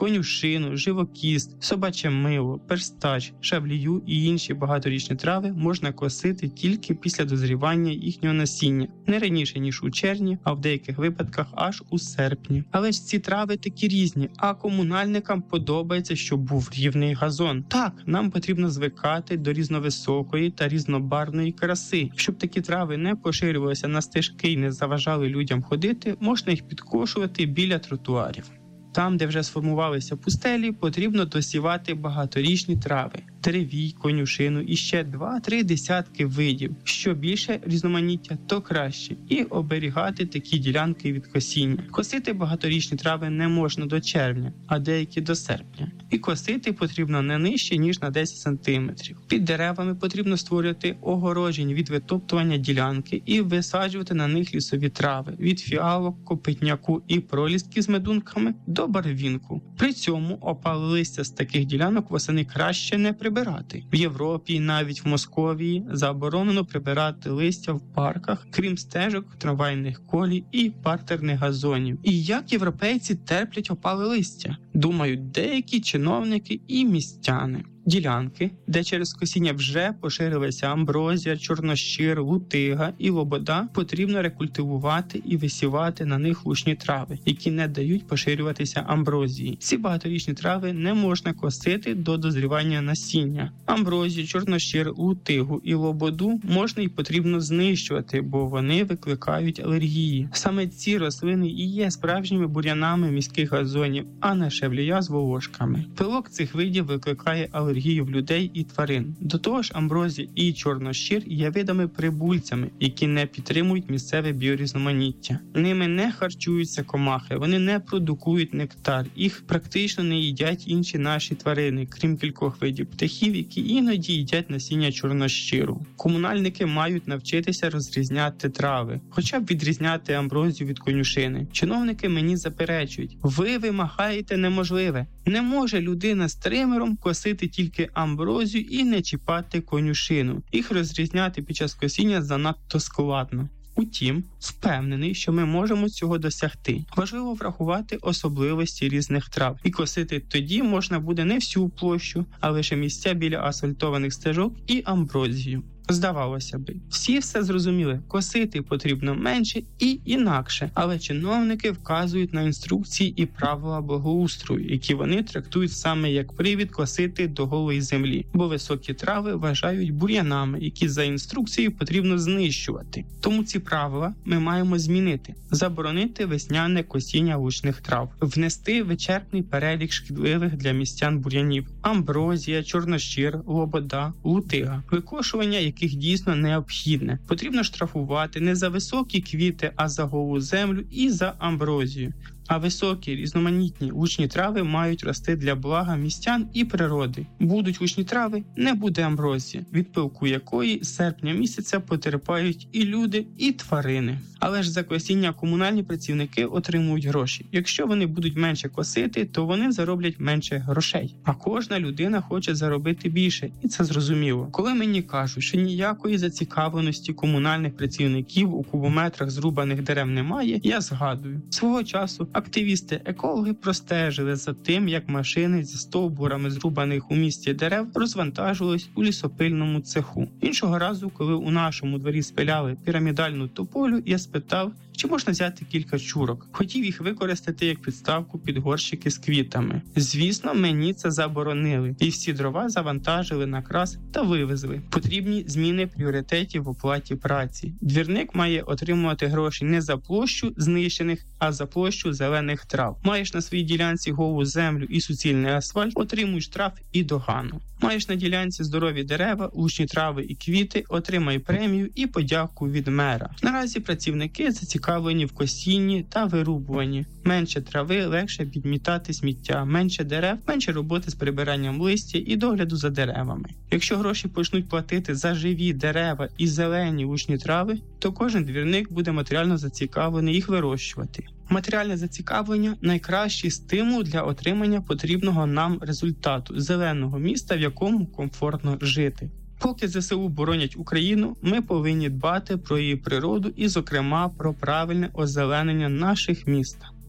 Конюшину, живокіст, собаче мило, перстач, шаблію і інші багаторічні трави можна косити тільки після дозрівання їхнього насіння, не раніше, ніж у червні, а в деяких випадках аж у серпні. Але ж ці трави такі різні, а комунальникам подобається, щоб був рівний газон. Так, нам потрібно звикати до різновисокої та різнобарвної краси. Щоб такі трави не поширювалися на стежки і не заважали людям ходити, можна їх підкошувати біля тротуарів. Там, де вже сформувалися пустелі, потрібно досівати багаторічні трави – деревій, конюшину і ще 2-3 десятки видів. Що більше різноманіття, то краще. І оберігати такі ділянки від косіння. Косити багаторічні трави не можна до червня, а деякі до серпня. І косити потрібно не нижче, ніж на 10 см. Під деревами потрібно створювати огородження від витоптування ділянки і висаджувати на них лісові трави – від фіалок, копитняку і пролісків з медунками до барвінку. При цьому опале листя з таких ділянок восени краще не прибирати. В Європі, навіть в Московії, заборонено прибирати листя в парках, крім стежок, трамвайних колій і партерних газонів. І як європейці терплять опале листя? Думають деякі чиновники і містяни. Ділянки, де через косіння вже поширилися амброзія, чорнощир, лутига і лобода, потрібно рекультивувати і висівати на них лучні трави, які не дають поширюватися амброзії. Ці багаторічні трави не можна косити до дозрівання насіння. Амброзію, чорнощир, лутигу і лободу можна і потрібно знищувати, бо вони викликають алергії. Саме ці рослини і є справжніми бур'янами міських газонів, а не шевлія з волошками. Пилок цих видів викликає алергію в людей і тварин. До того ж, амброзія і чорнощир є видами прибульцями, які не підтримують місцеве біорізноманіття. Ними не харчуються комахи, вони не продукують нектар, їх практично не їдять інші наші тварини, крім кількох видів птахів, які іноді їдять насіння чорнощиру. Комунальники мають навчитися розрізняти трави, хоча б відрізняти амброзію від конюшини. Чиновники мені заперечують: ви вимагаєте неможливе. Не може людина з тримером косити тільки амброзію і не чіпати конюшину. Їх розрізняти під час косіння занадто складно. Утім, впевнений, що ми можемо цього досягти. Важливо врахувати особливості різних трав. І косити тоді можна буде не всю площу, а лише місця біля асфальтованих стежок і амброзію. Здавалося би, всі все зрозуміли, косити потрібно менше і інакше, але чиновники вказують на інструкції і правила благоустрою, які вони трактують саме як привід косити до голої землі, бо високі трави вважають бур'янами, які за інструкцією потрібно знищувати. Тому ці правила ми маємо змінити, заборонити весняне косіння лучних трав, внести вичерпний перелік шкідливих для містян бур'янів: амброзія, чорнощир, лобода, лутига, викошування яких дійсно необхідне. Потрібно штрафувати не за високі квіти, а за голу землю і за амброзію. А високі, різноманітні лучні трави мають рости для блага містян і природи. Будуть лучні трави, не буде амброзії, від пилку якої з серпня місяця потерпають і люди, і тварини. Але ж за косіння комунальні працівники отримують гроші. Якщо вони будуть менше косити, то вони зароблять менше грошей. А кожна людина хоче заробити більше, і це зрозуміло. Коли мені кажуть, що ніякої зацікавленості комунальних працівників у кубометрах зрубаних дерев немає, я згадую. Свого часу активісти-екологи простежили за тим, як машини зі стовбурами зрубаних у місті дерев розвантажувались у лісопильному цеху. Іншого разу, коли у нашому дворі спиляли пірамідальну тополю, я спитав, чи можна взяти кілька чурок. Хотів їх використати як підставку під горщики з квітами. Звісно, мені це заборонили, і всі дрова завантажили на крас та вивезли. Потрібні зміни пріоритетів в оплаті праці. Двірник має отримувати гроші не за площу знищених, а за площу зелених трав. Маєш на своїй ділянці голу землю і суцільний асфальт, отримуй штраф і догану. Маєш на ділянці здорові дерева, лучні трави і квіти, отримай премію і подяку від мера. Наразі працівники зацікавлені в косінні та вирубуванні. Менше трави, легше підмітати сміття, менше дерев, менше роботи з прибиранням листя і догляду за деревами. Якщо гроші почнуть платити за живі дерева і зелені лучні трави, то кожен двірник буде матеріально зацікавлений їх вирощувати. Матеріальне зацікавлення – найкращий стимул для отримання потрібного нам результату – зеленого міста, в якому комфортно жити. Поки ЗСУ боронять Україну, ми повинні дбати про її природу і, зокрема, про правильне озеленення наших міст.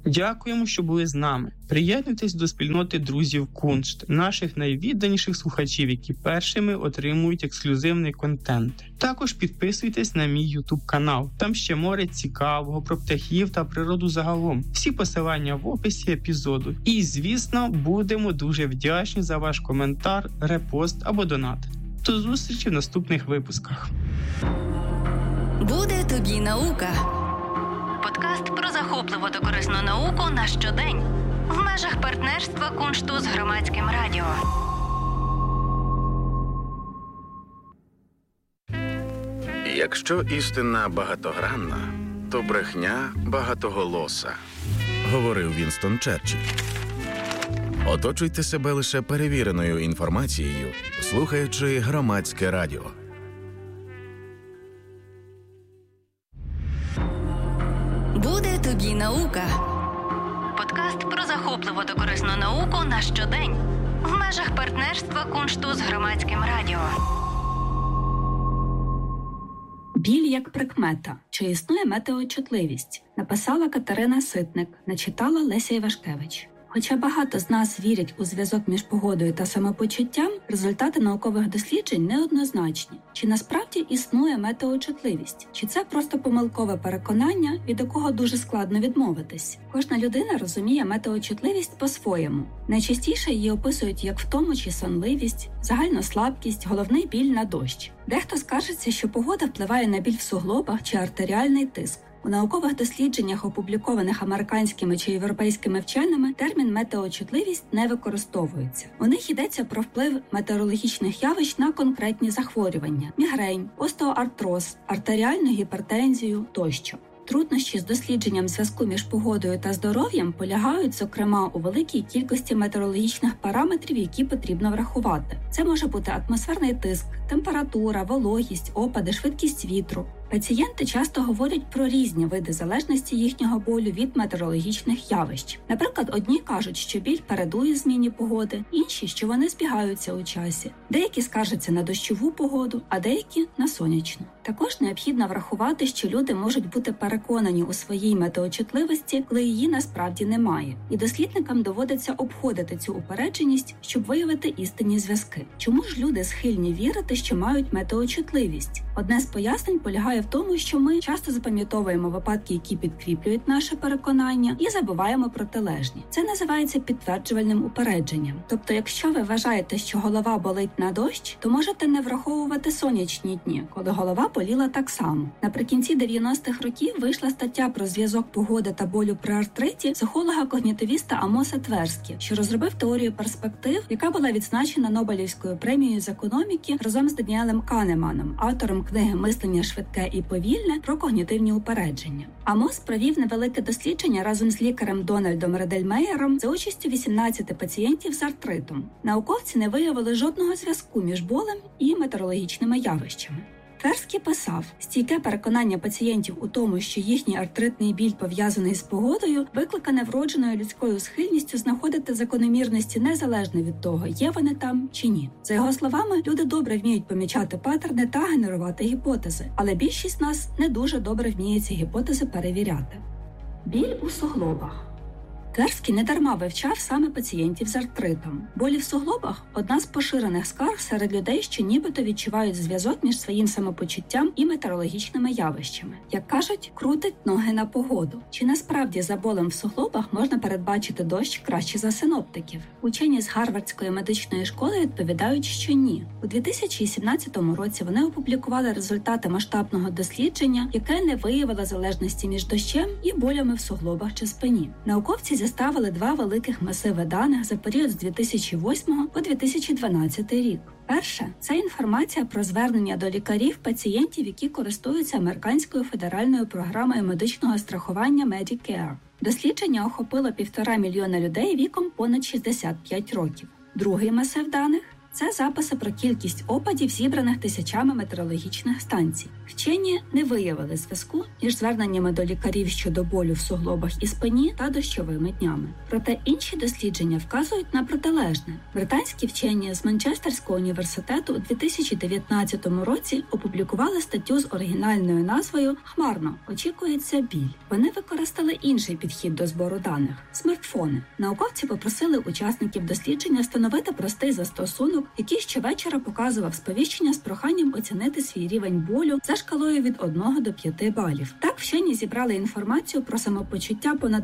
Дякуємо, що були з нами. Приєднуйтесь до спільноти друзів Куншт, наших найвідданіших слухачів, які першими отримують ексклюзивний контент. Також підписуйтесь на мій YouTube канал. Там ще море цікавого про птахів та природу загалом. Всі посилання в описі епізоду. І, звісно, будемо дуже вдячні за ваш коментар, репост або донат. До зустрічі в наступних випусках. Буде тобі наука. Подкаст про захопливу та корисну науку на щодень. В межах партнерства Куншту з Громадським радіо. Якщо істина багатогранна, то брехня багатоголоса, говорив Вінстон Черчилль. Оточуйте себе лише перевіреною інформацією, слухаючи Громадське радіо. Буде тобі наука. Подкаст про захопливу та корисну науку на щодень. В межах партнерства Куншту з Громадським радіо. Біль як прикмета. Чи існує метеочутливість? Написала Катерина Ситник, начитала Леся Івашкевич. Хоча багато з нас вірять у зв'язок між погодою та самопочуттям, результати наукових досліджень неоднозначні. Чи насправді існує метеочутливість? Чи це просто помилкове переконання, від якого дуже складно відмовитись? Кожна людина розуміє метеочутливість по-своєму. Найчастіше її описують як втому чи сонливість, загальну слабкість, головний біль на дощ. Дехто скаржиться, що погода впливає на біль в суглобах чи артеріальний тиск. У наукових дослідженнях, опублікованих американськими чи європейськими вченими, термін метеочутливість не використовується. У них йдеться про вплив метеорологічних явищ на конкретні захворювання – мігрень, остеоартроз, артеріальну гіпертензію тощо. Труднощі з дослідженням зв'язку між погодою та здоров'ям полягають, зокрема, у великій кількості метеорологічних параметрів, які потрібно врахувати. Це може бути атмосферний тиск, температура, вологість, опади, швидкість вітру. Пацієнти часто говорять про різні види залежності їхнього болю від метеорологічних явищ. Наприклад, одні кажуть, що біль передує зміні погоди, інші, що вони збігаються у часі. Деякі скаржаться на дощову погоду, а деякі – на сонячну. Також необхідно врахувати, що люди можуть бути переконані у своїй метеочутливості, коли її насправді немає. І дослідникам доводиться обходити цю упередженість, щоб виявити істинні зв'язки. Чому ж люди схильні вірити, що мають метеочутливість? Одне з пояснень полягає в тому, що ми часто запам'ятовуємо випадки, які підкріплюють наше переконання, і забуваємо протилежні. Це називається підтверджувальним упередженням. Тобто, якщо ви вважаєте, що голова болить на дощ, то можете не враховувати сонячні дні, коли голова боліла так само. Наприкінці 90-х років вийшла стаття про зв'язок погоди та болю при артриті психолога-когнітивіста Амоса Тверські, що розробив теорію перспектив, яка була відзначена Нобелівською премією з економіки разом з Даніелем Канеманом, автором книги «Мислення швидке і повільне» про когнітивні упередження. Амос провів невелике дослідження разом з лікарем Дональдом Редельмеєром за участю 18 пацієнтів з артритом. Науковці не виявили жодного зв'язку між болем і метеорологічними явищами. Тверський писав, стійке переконання пацієнтів у тому, що їхній артритний біль пов'язаний з погодою, викликане вродженою людською схильністю знаходити закономірності незалежно від того, є вони там чи ні. За його словами, люди добре вміють помічати паттерни та генерувати гіпотези, але більшість нас не дуже добре вміє ці гіпотези перевіряти. Біль у суглобах. Тверський недарма вивчав саме пацієнтів з артритом. Болі в суглобах – одна з поширених скарг серед людей, що нібито відчувають зв'язок між своїм самопочуттям і метеорологічними явищами. Як кажуть, крутить ноги на погоду. Чи насправді за болем в суглобах можна передбачити дощ краще за синоптиків? Учені з Гарвардської медичної школи відповідають, що ні. У 2017 році вони опублікували результати масштабного дослідження, яке не виявило залежності між дощем і болями в суглобах чи спині. Науковці зіставили два великих масиви даних за період з 2008 по 2012 рік. Перше – це інформація про звернення до лікарів пацієнтів, які користуються американською федеральною програмою медичного страхування Medicare. Дослідження охопило 1,5 мільйона людей віком понад 65 років. Другий масив даних – Це записи про кількість опадів, зібраних тисячами метеорологічних станцій. Вчені не виявили зв'язку між зверненнями до лікарів щодо болю в суглобах і спині та дощовими днями. Проте інші дослідження вказують на протилежне. Британські вчені з Манчестерського університету у 2019 році опублікували статтю з оригінальною назвою «Хмарно. Очікується біль». Вони використали інший підхід до збору даних – смартфони. Науковці попросили учасників дослідження встановити простий застосунок, який щовечора показував сповіщення з проханням оцінити свій рівень болю за шкалою від 1 до 5 балів. Так вчені зібрали інформацію про самопочуття понад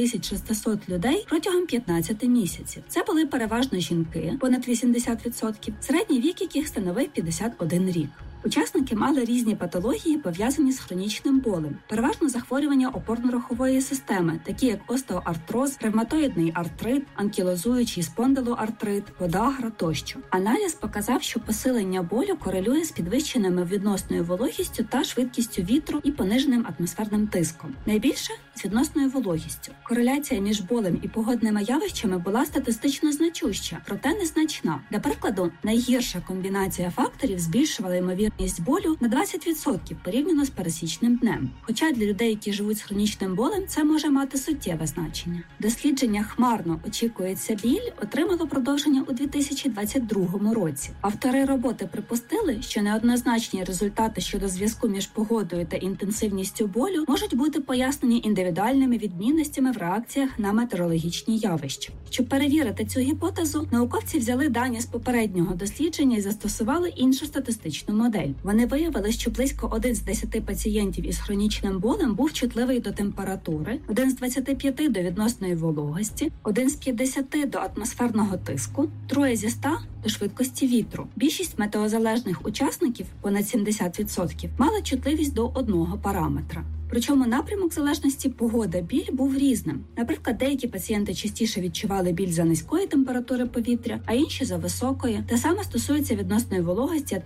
2600 людей протягом 15 місяців. Це були переважно жінки, понад 80%, середній вік яких становив 51 рік. Учасники мали різні патології, пов'язані з хронічним болем, переважно захворювання опорно-рухової системи, такі як остеоартроз, ревматоїдний артрит, анкілозуючий спондилоартрит, подагра тощо. Аналіз показав, що посилення болю корелює з підвищеними відносною вологістю та швидкістю вітру і пониженим атмосферним тиском. Найбільше – з відносною вологістю. Кореляція між болем і погодними явищами була статистично значуща, проте незначна. Для прикладу, найгірша комбінація факторів збільшувала ймовірність болю на 20% порівняно з пересічним днем. Хоча для людей, які живуть з хронічним болем, це може мати суттєве значення. Дослідження «Хмарно. Очікується біль» отримало продовження у 2022 році. Автори роботи припустили, що неоднозначні результати щодо зв'язку між погодою та інтенсивністю болю можуть бути пояснені індивідуальними відмінностями в реакціях на метеорологічні явища. Щоб перевірити цю гіпотезу, науковці взяли дані з попереднього дослідження і застосували іншу статистичну модель. Вони виявили, що близько 1 з 10 пацієнтів із хронічним болем був чутливий до температури, 1 з 25 до відносної вологості, 1 з 50 до атмосферного тиску, 3 зі 100 до швидкості вітру. Більшість метеозалежних учасників, понад 70%, мали чутливість до одного параметра. Причому напрямок залежності погода-біль був різним. Наприклад, деякі пацієнти частіше відчували біль за низької температури повітря, а інші за високої. Те саме стосується відносної вологості,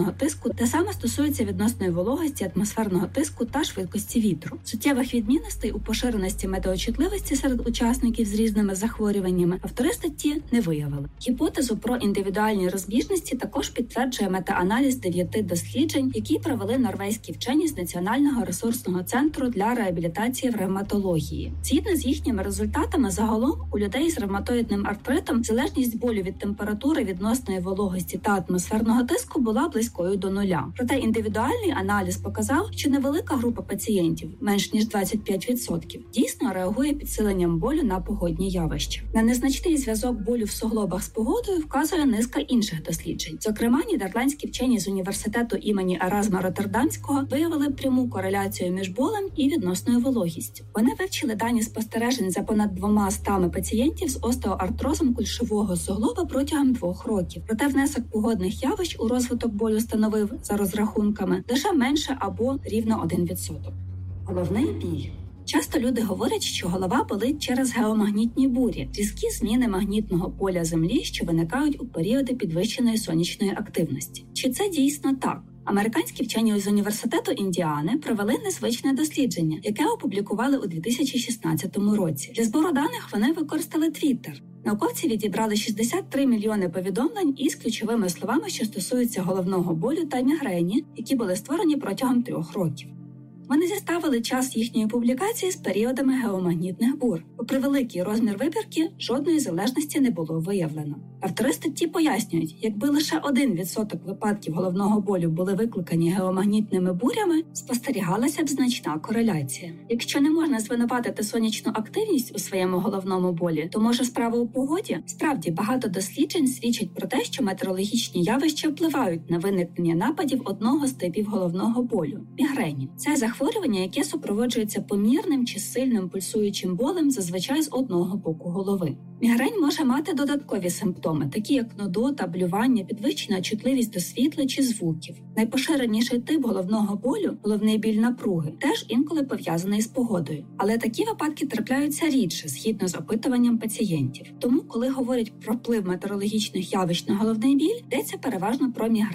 атмосферного тиску та швидкості вітру. Суттєвих відмінностей у поширеності метеочутливості серед учасників з різними захворюваннями автори статті не виявили. Гіпотезу про індивідуальні розбіжності також підтверджує метааналіз 9 досліджень, які провели норвезькі вчені з Національного ресурсного центру для реабілітації в ревматології. Згідно з їхніми результатами, загалом у людей з ревматоїдним артритом залежність болю від температури, відносної вологості та атмосферного тиску була близькою до нуля. Проте індивідуальний аналіз показав, що невелика група пацієнтів, менш ніж 25%, дійсно реагує підсиленням болю на погодні явища. На незначний зв'язок болю в суглобах з погодою вказує низка інших досліджень. Зокрема, нідерландські вчені з університету імені Еразма Роттердамського виявили пряму кореляцію між болем і відносною вологістю. Вони вивчили дані спостережень за понад 200 пацієнтів з остеоартрозом кульшового суглоба протягом 2 років. Проте внесок погодних явищ у розвиток болю становив, за розрахунками, лише менше або рівно 1%. Головний біль. Часто люди говорять, що голова болить через геомагнітні бурі, різкі зміни магнітного поля Землі, що виникають у періоди підвищеної сонячної активності. Чи це дійсно так? Американські вчені з університету Індіани провели незвичне дослідження, яке опублікували у 2016 році. Для збору даних вони використали Twitter. Науковці відібрали 63 мільйони повідомлень із ключовими словами, що стосуються головного болю та мігрені, які були створені протягом 3 років. Вони зіставили час їхньої публікації з періодами геомагнітних бур. Попри великий розмір вибірки, жодної залежності не було виявлено. Автори статті пояснюють, якби лише 1% випадків головного болю були викликані геомагнітними бурями, спостерігалася б значна кореляція. Якщо не можна звинуватити сонячну активність у своєму головному болі, то може справа у погоді? Справді, багато досліджень свідчать про те, що метеорологічні явища впливають на виникнення нападів одного з типів головного болю – мігрені. Це захворювання, яке супроводжується помірним чи сильним пульсуючим болем зазвичай з одного боку голови. Мігрень може мати додаткові симптоми, такі як нудота, блювання, підвищена чутливість до світла чи звуків. Найпоширеніший тип головного болю – головний біль напруги, теж інколи пов'язаний з погодою. Але такі випадки трапляються рідше, згідно з опитуванням пацієнтів. Тому, коли говорять про вплив метеорологічних явищ на головний біль, йдеться переважно про мігрень.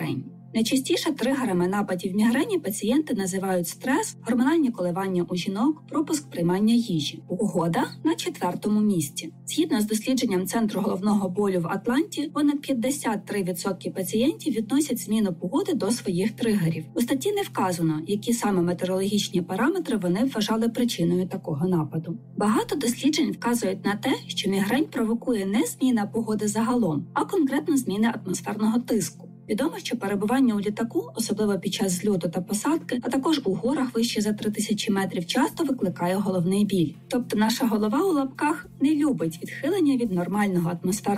Найчастіше тригерами нападів мігрені пацієнти називають стрес, гормональні коливання у жінок, пропуск приймання їжі. Погода на 4-му місці. Згідно з дослідженням Центру головного болю в Атланті, понад 53% пацієнтів відносять зміну погоди до своїх тригерів. У статті не вказано, які саме метеорологічні параметри вони вважали причиною такого нападу. Багато досліджень вказують на те, що мігрень провокує не зміна погоди загалом, а конкретно зміни атмосферного тиску. Відомо, що перебування у літаку, особливо під час зльоту та посадки, а також у горах вище за 3000 метрів, часто викликає головний біль. Тобто наша голова у лапках не любить відхилення від нормального атмосферного